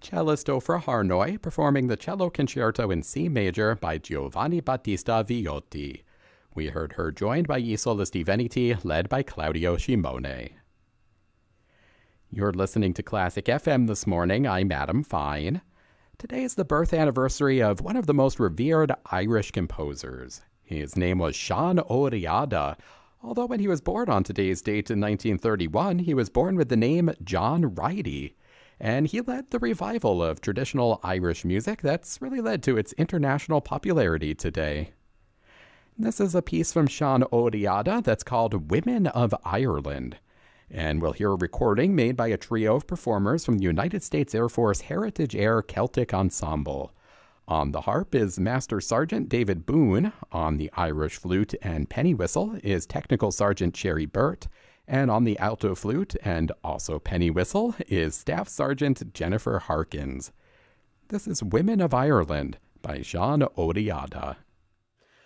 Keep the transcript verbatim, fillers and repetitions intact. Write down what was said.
cellist Ofra Harnoy performing the Cello Concerto in C major by Giovanni Battista Viotti. We heard her joined by I Solisti Veneti, led by Claudio Scimone. You're listening to Classic F M this morning. I'm Adam Fine. Today is the birth anniversary of one of the most revered Irish composers. His name was Sean O'Riada, although when he was born on today's date in nineteen thirty-one, he was born with the name John Ridey. And he led the revival of traditional Irish music that's really led to its international popularity today. This is a piece from Sean O'Riada that's called Women of Ireland. And we'll hear a recording made by a trio of performers from the United States Air Force Heritage Air Celtic Ensemble. On the harp is Master Sergeant David Boone. On the Irish flute and penny whistle is Technical Sergeant Sherry Burt. And on the alto flute and also penny whistle is Staff Sergeant Jennifer Harkins. This is Women of Ireland by Sean O'Riada.